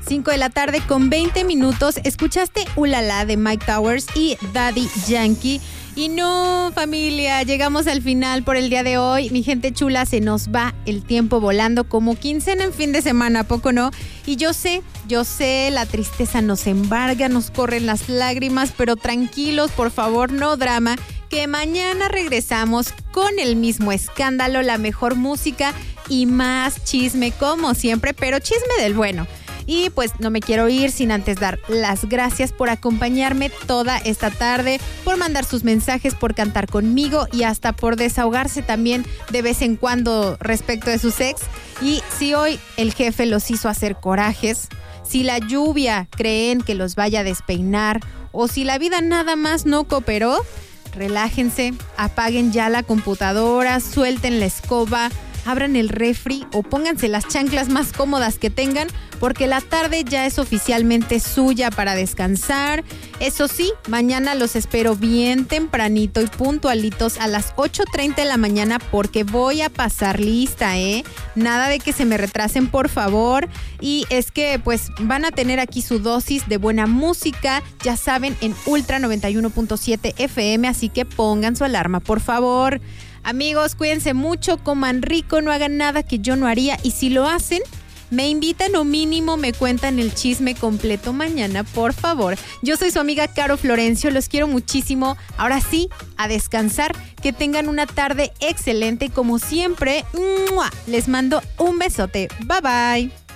5 de la tarde con 20 minutos. Escuchaste Ulala de Mike Towers y Daddy Yankee. Y no, familia, llegamos al final por el día de hoy. Mi gente chula, se nos va el tiempo volando como quincena en fin de semana, ¿a poco no? Y yo sé, la tristeza nos embarga, nos corren las lágrimas, pero tranquilos, por favor, no drama, que mañana regresamos con el mismo escándalo, la mejor música y más chisme como siempre, pero chisme del bueno. Y pues no me quiero ir sin antes dar las gracias por acompañarme toda esta tarde, por mandar sus mensajes, por cantar conmigo y hasta por desahogarse también de vez en cuando respecto de sus ex. Y si hoy el jefe los hizo hacer corajes, si la lluvia creen que los vaya a despeinar o si la vida nada más no cooperó, relájense, apaguen ya la computadora, suelten la escoba, abran el refri o pónganse las chanclas más cómodas que tengan, porque la tarde ya es oficialmente suya para descansar. Eso sí, mañana los espero bien tempranito y puntualitos a las 8:30 de la mañana porque voy a pasar lista, Nada de que se me retrasen, por favor. Y es que pues van a tener aquí su dosis de buena música, ya saben, en Ultra 91.7 FM, así que pongan su alarma, por favor. Amigos, cuídense mucho, coman rico, no hagan nada que yo no haría y si lo hacen, me invitan o mínimo me cuentan el chisme completo mañana, por favor. Yo soy su amiga Caro Florencio, los quiero muchísimo. Ahora sí, a descansar, que tengan una tarde excelente. Como siempre, ¡mua! Les mando un besote. Bye bye.